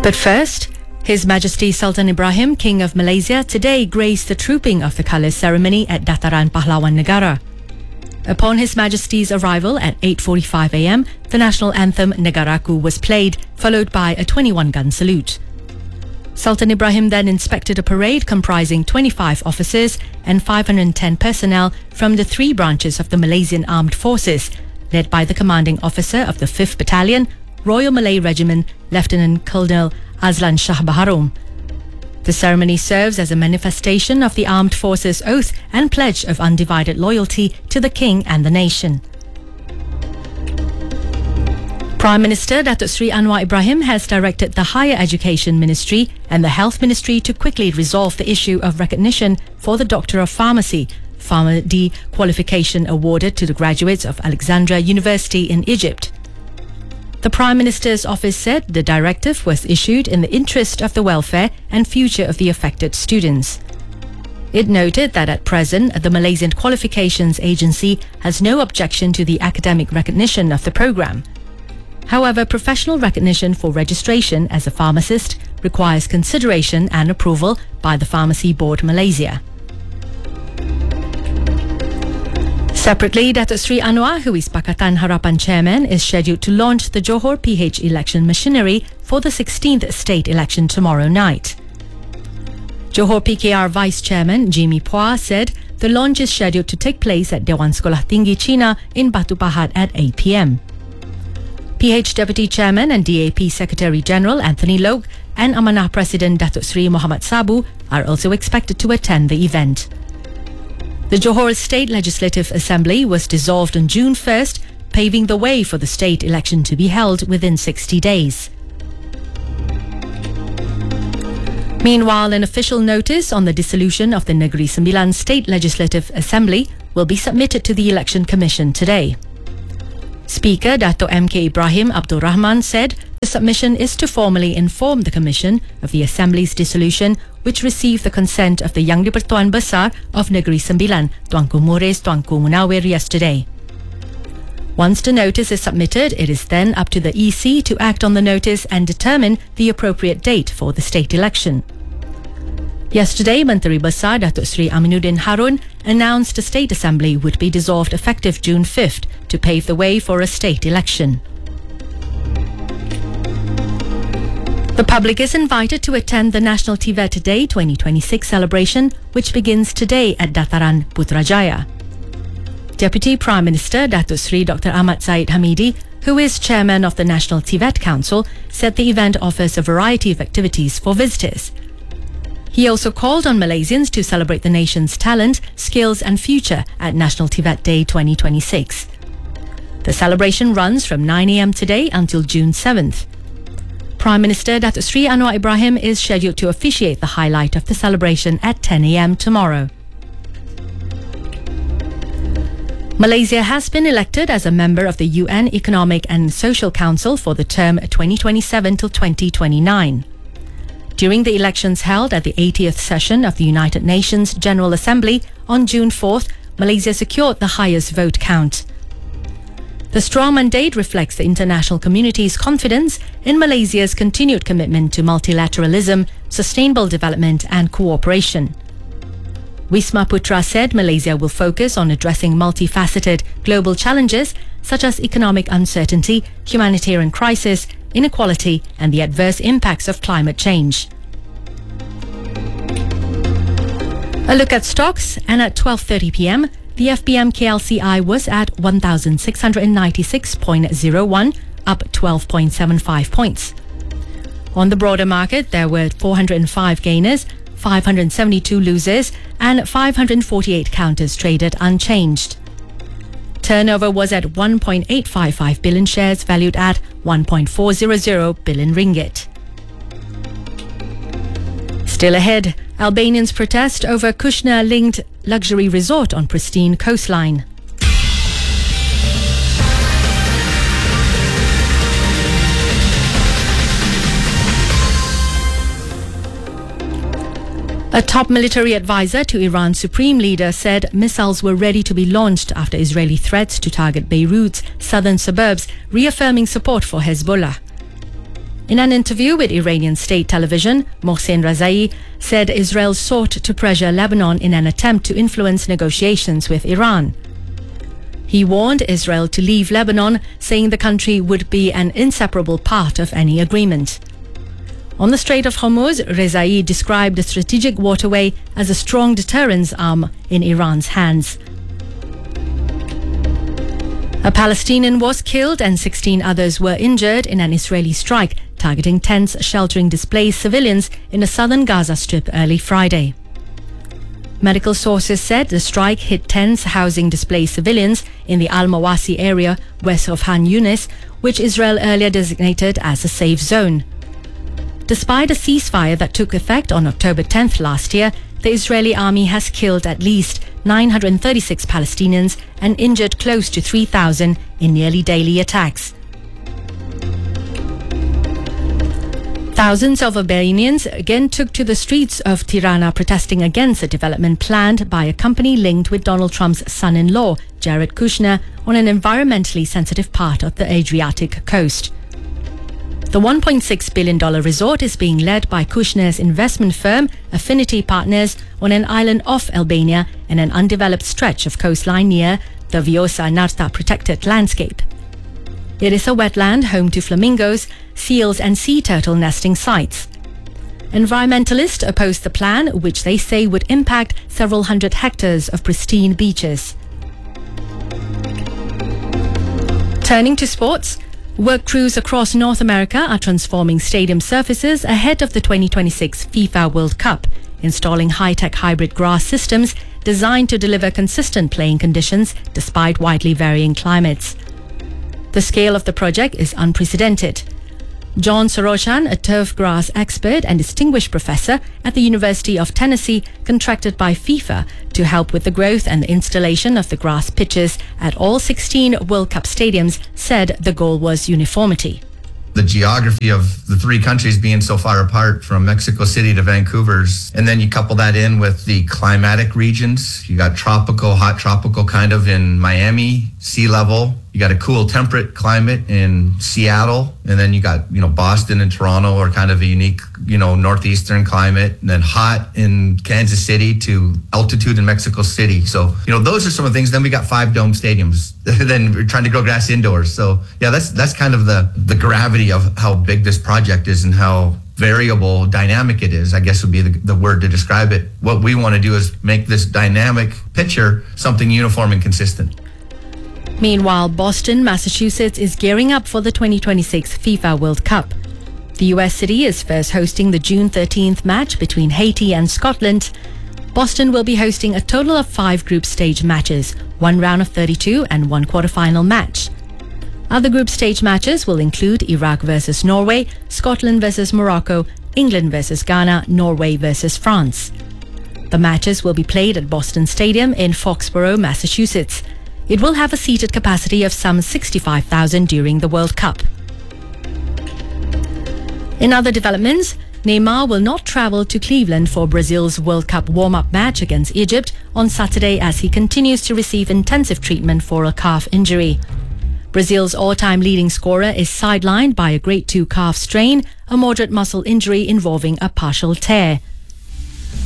But first, His Majesty Sultan Ibrahim, King of Malaysia, today graced the trooping of the colours ceremony at Dataran Pahlawan Negara. Upon His Majesty's arrival at 8:45 a.m, the national anthem Negaraku was played, followed by a 21-gun salute. Sultan Ibrahim then inspected a parade comprising 25 officers and 510 personnel from the 3 branches of the Malaysian Armed Forces, led by the commanding officer of the 5th Battalion, Royal Malay Regiment, Lieutenant Colonel Azlan Shah Baharom. The ceremony serves as a manifestation of the Armed Forces' oath and pledge of undivided loyalty to the King and the nation. Prime Minister Datuk Seri Anwar Ibrahim has directed the Higher Education Ministry and the Health Ministry to quickly resolve the issue of recognition for the Doctor of Pharmacy, PharmD qualification awarded to the graduates of Alexandria University in Egypt. The Prime Minister's office said the directive was issued in the interest of the welfare and future of the affected students. It noted that at present, the Malaysian Qualifications Agency has no objection to the academic recognition of the program. However, professional recognition for registration as a pharmacist requires consideration and approval by the Pharmacy Board Malaysia. Separately, Datuk Seri Anwar, who is Pakatan Harapan Chairman, is scheduled to launch the Johor PH election machinery for the 16th state election tomorrow night. Johor PKR Vice Chairman Jimmy Phua said the launch is scheduled to take place at Dewan Sekolah Tinggi Cina in Batu Pahat at 8 p.m. PH Deputy Chairman and DAP Secretary General Anthony Loke and Amanah President Datuk Seri Muhammad Sabu are also expected to attend the event. The Johor State Legislative Assembly was dissolved on June 1st, paving the way for the state election to be held within 60 days. Meanwhile, an official notice on the dissolution of the Negeri Sembilan State Legislative Assembly will be submitted to the Election Commission today. Speaker Dato' M.K. Ibrahim Abdul Rahman said the submission is to formally inform the Commission of the Assembly's dissolution, which received the consent of the Yang di-Pertuan Besar of Negeri Sembilan, Tuanku Muhriz Tuanku Munawir, yesterday. Once the notice is submitted, it is then up to the EC to act on the notice and determine the appropriate date for the state election. Yesterday, Menteri Besar Datuk Seri Aminuddin Harun announced the State Assembly would be dissolved effective June 5th to pave the way for a state election. The public is invited to attend the National TVET Day 2026 celebration, which begins today at Dataran Putrajaya. Deputy Prime Minister Datuk Seri Dr. Ahmad Zahid Hamidi, who is chairman of the National TVET Council, said the event offers a variety of activities for visitors. He also called on Malaysians to celebrate the nation's talent, skills and future at National TVET Day 2026. The celebration runs from 9 a.m. today until June 7th. Prime Minister Datuk Seri Anwar Ibrahim is scheduled to officiate the highlight of the celebration at 10 a.m. tomorrow. Malaysia has been elected as a member of the UN Economic and Social Council for the term 2027 till 2029. During the elections held at the 80th session of the United Nations General Assembly on June 4th, Malaysia secured the highest vote count. The strong mandate reflects the international community's confidence in Malaysia's continued commitment to multilateralism, sustainable development and cooperation. Wisma Putra said Malaysia will focus on addressing multifaceted global challenges such as economic uncertainty, humanitarian crisis, inequality and the adverse impacts of climate change. A look at stocks, and at 12:30 p.m, the FBM KLCI was at 1,696.01, up 12.75 points. On the broader market, there were 405 gainers, 572 losers and 548 counters traded unchanged. Turnover was at 1.855 billion shares valued at 1.400 billion ringgit. Still ahead, Albanians protest over Kushner-linked luxury resort on pristine coastline. A top military advisor to Iran's supreme leader said missiles were ready to be launched after Israeli threats to target Beirut's southern suburbs, reaffirming support for Hezbollah. In an interview with Iranian state television, Mohsen Razai said Israel sought to pressure Lebanon in an attempt to influence negotiations with Iran. He warned Israel to leave Lebanon, saying the country would be an inseparable part of any agreement. On the Strait of Hormuz, Rezai described the strategic waterway as a strong deterrence arm in Iran's hands. A Palestinian was killed and 16 others were injured in an Israeli strike targeting tents sheltering displaced civilians in the southern Gaza Strip early Friday. Medical sources said the strike hit tents housing displaced civilians in the Al-Mawasi area west of Han Yunis, which Israel earlier designated as a safe zone. Despite a ceasefire that took effect on October 10th last year, the Israeli army has killed at least 936 Palestinians and injured close to 3,000 in nearly daily attacks. Thousands of Albanians again took to the streets of Tirana protesting against a development planned by a company linked with Donald Trump's son-in-law, Jared Kushner, on an environmentally sensitive part of the Adriatic coast. The $1.6 billion resort is being led by Kushner's investment firm, Affinity Partners, on an island off Albania and an undeveloped stretch of coastline near the Vjosa Narta protected landscape. It is a wetland home to flamingos, seals and sea turtle nesting sites. Environmentalists oppose the plan, which they say would impact several hundred hectares of pristine beaches. Turning to sports, work crews across North America are transforming stadium surfaces ahead of the 2026 FIFA World Cup, installing high-tech hybrid grass systems designed to deliver consistent playing conditions despite widely varying climates. The scale of the project is unprecedented. John Sorochan, a turf grass expert and distinguished professor at the University of Tennessee, contracted by FIFA to help with the growth and the installation of the grass pitches at all 16 World Cup stadiums, said the goal was uniformity. The geography of the three countries being so far apart from Mexico City to Vancouver's, and then you couple that in with the climatic regions. You got tropical, hot tropical kind of in Miami, sea level. You got a cool temperate climate in Seattle, and then you got, Boston and Toronto are kind of a unique, northeastern climate, and then hot in Kansas City to altitude in Mexico City. So, those are some of the things. Then we got 5 dome stadiums. Then we're trying to grow grass indoors. So, yeah, that's kind of the gravity of how big this project is and how variable, dynamic it is, I guess would be the word to describe it. What we want to do is make this dynamic picture something uniform and consistent. Meanwhile, Boston, Massachusetts is gearing up for the 2026 FIFA World Cup. The US city is first hosting the June 13th match between Haiti and Scotland. Boston will be hosting a total of 5 group stage matches, 1 round of 32 and 1 quarterfinal match. Other group stage matches will include Iraq versus Norway, Scotland versus Morocco, England versus Ghana, Norway versus France. The matches will be played at Boston Stadium in Foxborough, Massachusetts. It will have a seated capacity of some 65,000 during the World Cup. In other developments, Neymar will not travel to Cleveland for Brazil's World Cup warm-up match against Egypt on Saturday as he continues to receive intensive treatment for a calf injury. Brazil's all-time leading scorer is sidelined by a grade 2 calf strain, a moderate muscle injury involving a partial tear.